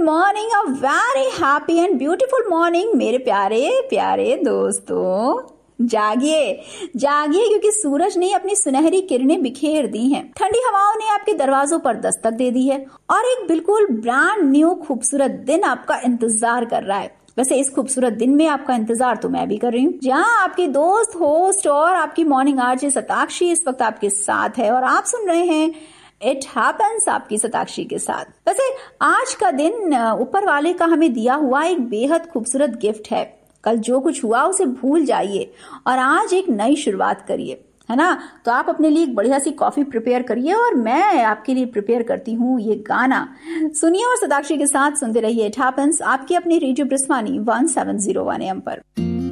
Morning, a very happy and beautiful morning मेरे प्यारे प्यारे दोस्तों। जागिए जागिए, क्योंकि सूरज ने अपनी सुनहरी किरणें बिखेर दी हैं। ठंडी हवाओं ने आपके दरवाजों पर दस्तक दे दी है और एक बिल्कुल ब्रांड न्यू खूबसूरत दिन आपका इंतजार कर रहा है। वैसे इस खूबसूरत दिन में आपका इंतजार तो मैं भी कर रही हूँ, जहाँ आपकी दोस्त, होस्ट और आपकी मॉर्निंग आरजे शताक्षी इस वक्त आपके साथ है और आप सुन रहे हैं इट हैपेंस आपकी शताक्षी के साथ। वैसे आज का दिन ऊपर वाले का हमें दिया हुआ एक बेहद खूबसूरत गिफ्ट है। कल जो कुछ हुआ उसे भूल जाइए और आज एक नई शुरुआत करिए, है ना। तो आप अपने लिए एक बढ़िया सी कॉफी प्रिपेयर करिए और मैं आपके लिए प्रिपेयर करती हूँ ये गाना। सुनिए और शताक्षी के साथ सुनते रहिए इट हैपेंस, आपकी अपनी रेडियो ब्रिस्वानी 1701 AM पर।